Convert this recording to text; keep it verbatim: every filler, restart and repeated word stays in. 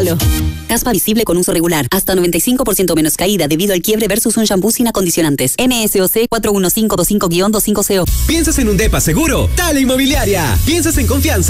solo. Caspa visible con uso regular. Hasta noventa y cinco por ciento menos caída debido al quiebre versus un shampoo sin acondicionantes. N S O C cuatro uno cinco dos cinco guión dos cinco C O. ¿Piensas en un depa seguro? Dale Inmobiliaria. ¿Piensas en confianza?